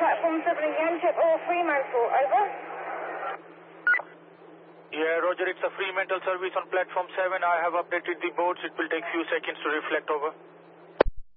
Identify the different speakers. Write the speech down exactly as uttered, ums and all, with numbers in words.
Speaker 1: platform seven again, check all Fremantle, over.
Speaker 2: Yeah, Roger, it's a Fremantle service on platform seven. I have updated the boards. It will take few seconds to reflect, over.